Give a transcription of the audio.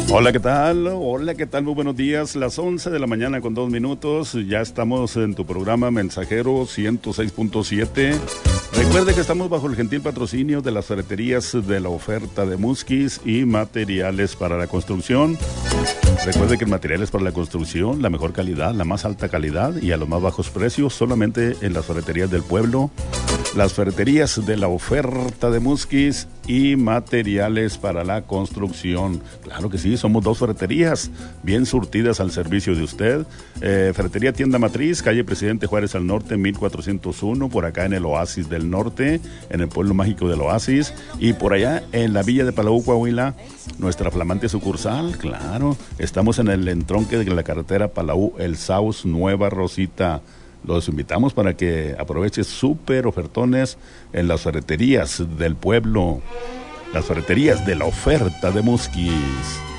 Hola, ¿qué tal? Hola, ¿qué tal? Muy buenos días. Las 11 de la mañana con 2 minutos. Ya estamos en tu programa Mensajero 106.7. Recuerde que estamos bajo el gentil patrocinio de las ferreterías de la oferta de Musquis y materiales para la construcción. Recuerde que en materiales para la construcción, la mejor calidad, la más alta calidad y a los más bajos precios, solamente en las ferreterías del pueblo. Las ferreterías de la oferta de Musquis y materiales para la construcción. Claro que sí, somos dos ferreterías bien surtidas al servicio de usted. Ferretería Tienda Matriz, calle Presidente Juárez al Norte, 1401, por acá en el Oasis del Norte, en el pueblo mágico del Oasis, y por allá en la villa de Palau, Coahuila, nuestra flamante sucursal. Claro, estamos en el entronque de la carretera Palau, El Saus, Nueva Rosita. Los invitamos para que aproveche súper ofertones en las ferreterías del pueblo, las ferreterías de la oferta de Musquis.